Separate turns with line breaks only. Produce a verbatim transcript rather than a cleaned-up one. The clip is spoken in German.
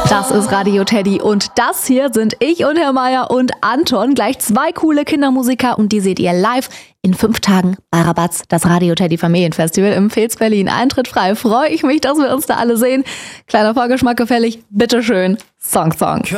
Das ist Radio Teddy und das hier sind ich und Herr Meier und Anton. Gleich zwei coole Kindermusiker und die seht ihr live in fünf Tagen bei Rabatz, das Radio Teddy Familienfestival im Vils Berlin. Eintritt frei. Freue ich mich, dass wir uns da alle sehen. Kleiner Vorgeschmack gefällig. Bitteschön. Song, Song.